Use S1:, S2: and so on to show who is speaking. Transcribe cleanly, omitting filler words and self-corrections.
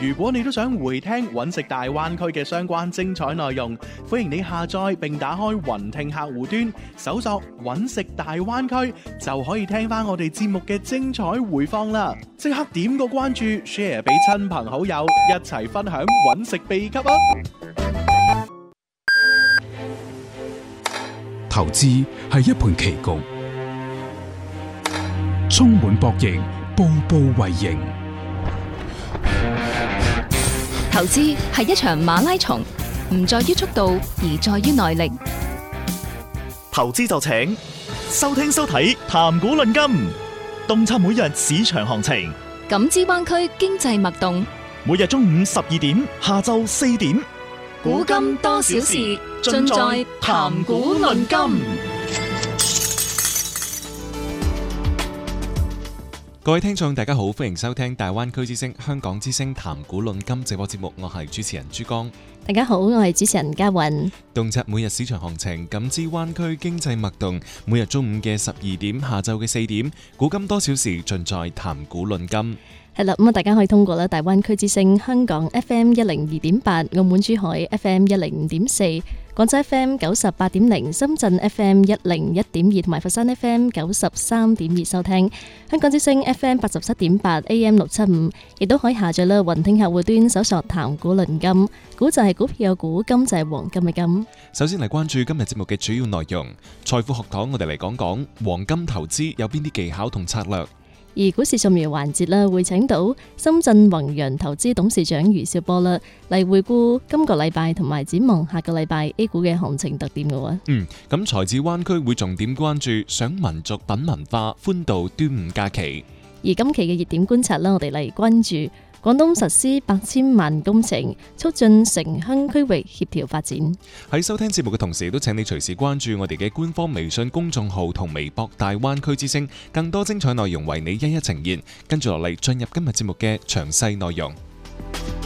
S1: 如果你都想回聽揾食大灣區嘅相關精彩內容，歡迎你下載並打開雲聽客戶端，搜索揾食大灣區，就可以聽翻我哋節目嘅精彩回放啦！即刻點個關注 ，share 俾親朋好友，一齊分享揾食秘笈啊！
S2: 投資係一盤棋局，充滿博弈，步步為營。
S3: 投資係一場馬拉松，唔在於速度，而在於耐力。
S4: 投資就請收聽收睇談股論金，洞察每日市場行情，
S3: 感知灣區經濟脈動。
S4: 每日中午12點，下晝4點，
S3: 古今多少事，盡在談股論金。
S5: 各位聽眾大家好，歡迎收聽大灣區之聲香港之聲談股論金直播節目，我係主持人珠江。
S6: 大家好，我係主持人嘉韻。
S5: 洞察每日市場行情，感知灣區經濟脈動，每日中午嘅12點，下晝嘅4點，古今多少事，盡在談股論金。
S6: 係啦，咁啊，大家可以通過大灣區之聲香港 FM 102.8、澳門珠海 FM 105.4、廣州 FM 98.0、深圳 FM 101.2同埋佛山 FM 93.2收聽。香港之聲 FM 87.8、AM 675，亦都可以下載啦雲聽客戶端搜索談股論金，股就係股票嘅股，金就係黃金嘅金。
S5: 首先嚟關注今日節目嘅主要內容，財富學堂我哋嚟講講黃金投資有邊啲技巧同策略。
S6: 而股市掃描環節啦，會請到深圳宏洋投資董事長余少波啦嚟回顧今個禮拜同埋展望下個禮拜 A 股嘅行情特點嘅喎。
S5: 咁財智灣區會重點關注賞民族品文化，歡度端午假期。
S6: 而今期嘅熱點觀察啦，我哋嚟關注廣東實施8000萬工程，促進城鄉區域協調發展。
S5: 喺收聽節目嘅同時，都請你隨時關注我哋嘅官方微信公眾號同微博大灣區之聲，更多精彩內容為你一一呈現。跟住落嚟進入今日節目嘅詳細內容。